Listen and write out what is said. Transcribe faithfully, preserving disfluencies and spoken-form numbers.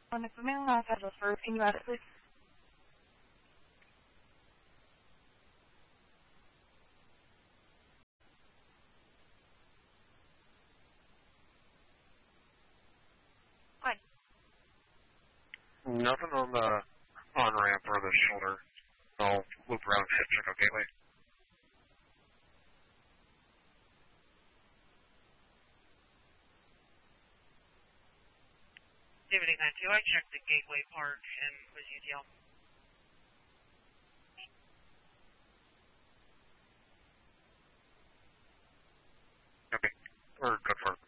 On the command line has a first. Can you add it, please? Hi. Nothing on the on-ramp or the shoulder. I'll loop around and hit check out gateway. David eight nine two, I checked the gateway part and was U T L. Okay. We're good for